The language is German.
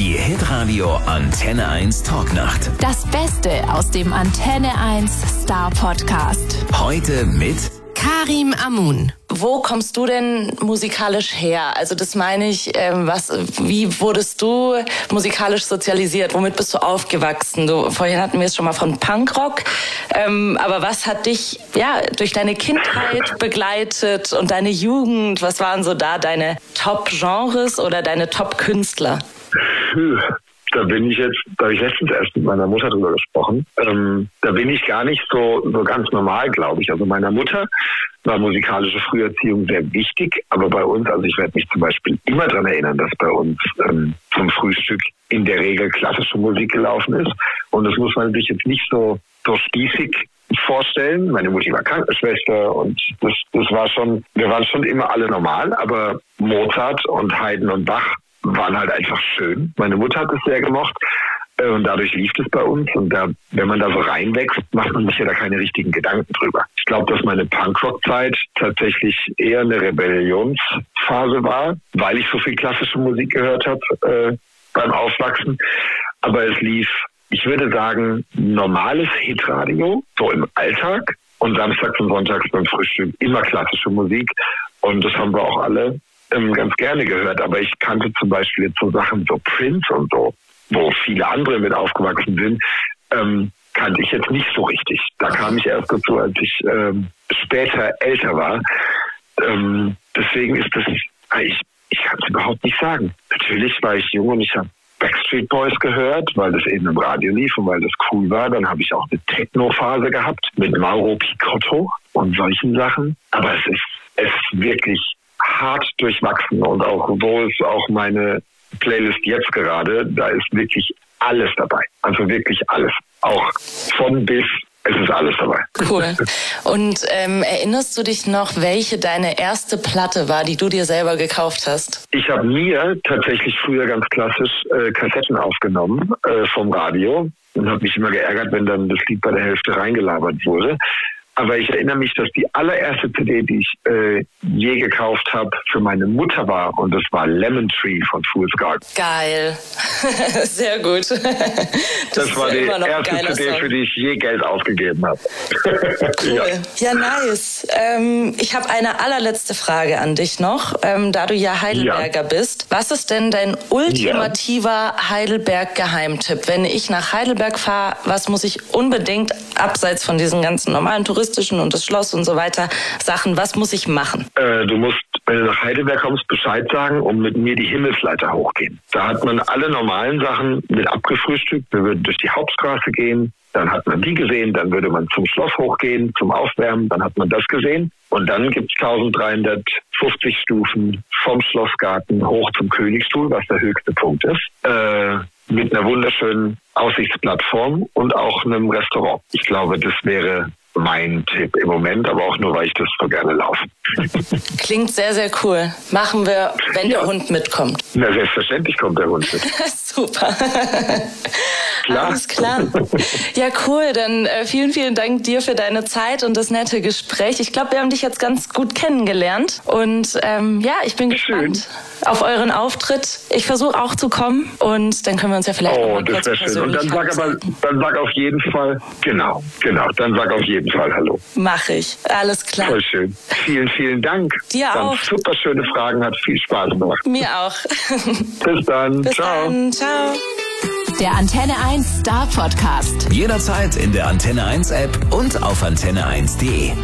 Die Hitradio Antenne 1 Talknacht. Das Beste aus dem Antenne 1 Star Podcast. Heute mit Karim Amun. Wo kommst du denn musikalisch her? Also das meine ich, wie wurdest du musikalisch sozialisiert? Womit bist du aufgewachsen? Vorhin hatten wir es schon mal von Punkrock. Aber was hat dich durch deine Kindheit begleitet und deine Jugend? Was waren so da deine Top-Genres oder deine Top-Künstler? Da habe ich letztens erst mit meiner Mutter drüber gesprochen. Da bin ich gar nicht so ganz normal, glaube ich. Also meiner Mutter war musikalische Früherziehung sehr wichtig, aber bei uns, also ich werde mich zum Beispiel immer daran erinnern, dass bei uns zum Frühstück in der Regel klassische Musik gelaufen ist. Und das muss man sich jetzt nicht so spießig vorstellen. Meine Mutter war Krankenschwester und das war schon, wir waren schon immer alle normal, aber Mozart und Haydn und Bach waren halt einfach schön. Meine Mutter hat es sehr gemocht und dadurch lief es bei uns. Und wenn man da so reinwächst, macht man sich ja da keine richtigen Gedanken drüber. Ich glaube, dass meine Punkrock-Zeit tatsächlich eher eine Rebellionsphase war, weil ich so viel klassische Musik gehört habe beim Aufwachsen. Aber es lief, ich würde sagen, normales Hitradio, so im Alltag. Und samstags und sonntags beim Frühstück immer klassische Musik. Und das haben wir auch alle ganz gerne gehört, aber ich kannte zum Beispiel jetzt so Sachen, so Prince und so, wo viele andere mit aufgewachsen sind, kannte ich jetzt nicht so richtig. Da kam ich erst dazu, als ich später älter war. Deswegen ist das, ich kann es überhaupt nicht sagen. Natürlich war ich jung und ich habe Backstreet Boys gehört, weil das eben im Radio lief und weil das cool war. Dann habe ich auch eine Techno-Phase gehabt mit Mauro Picotto und solchen Sachen. Aber es ist wirklich hart durchwachsen und auch wo es auch meine Playlist jetzt gerade, da ist wirklich alles dabei. Also wirklich alles. Auch von bis, es ist alles dabei. Cool. Und erinnerst du dich noch, welche deine erste Platte war, die du dir selber gekauft hast? Ich habe mir tatsächlich früher ganz klassisch Kassetten aufgenommen vom Radio und habe mich immer geärgert, wenn dann das Lied bei der Hälfte reingelabert wurde. Aber ich erinnere mich, dass die allererste CD, die ich je gekauft habe, für meine Mutter war. Und das war Lemon Tree von Fool's Garden. Geil. Sehr gut. Das war die erste CD, Song, für die ich je Geld ausgegeben habe. Cool. Ja, nice. Ich habe eine allerletzte Frage an dich noch, da du ja Heidelberger bist. Was ist denn dein ultimativer Heidelberg-Geheimtipp? Wenn ich nach Heidelberg fahre, was muss ich unbedingt, abseits von diesen ganzen normalen touristischen und das Schloss und so weiter Sachen, was muss ich machen? Du musst, wenn du nach Heidelberg kommst, Bescheid sagen und mit mir die Himmelsleiter hochgehen. Da hat man alle normalen Sachen mit abgefrühstückt. Wir würden durch die Hauptstraße gehen, dann hat man die gesehen, dann würde man zum Schloss hochgehen, zum Aufwärmen, dann hat man das gesehen. Und dann gibt es 1350 Stufen vom Schlossgarten hoch zum Königstuhl, was der höchste Punkt ist. Mit einer wunderschönen Aussichtsplattform und auch einem Restaurant. Ich glaube, das wäre mein Tipp im Moment, aber auch nur, weil ich das so gerne laufe. Klingt sehr, sehr cool. Machen wir, wenn der Hund mitkommt. Na, selbstverständlich kommt der Hund mit. Super. Klar. Alles klar. Ja, cool. Dann vielen, vielen Dank dir für deine Zeit und das nette Gespräch. Ich glaube, wir haben dich jetzt ganz gut kennengelernt. Und ich bin gespannt auf euren Auftritt. Ich versuche auch zu kommen und dann können wir uns ja vielleicht noch mal kurz persönlich. Und dann sag auf jeden Fall, genau, dann sag auf jeden Fall Hallo. Mach ich. Alles klar. Voll schön. Vielen, vielen Dank. Dir auch. Super schöne Fragen, hat viel Spaß gemacht. Mir auch. Bis dann. Bis Ciao. dann. Ciao. Der Antenne 1 Star Podcast. jederzeit in der Antenne 1 App und auf antenne1.de.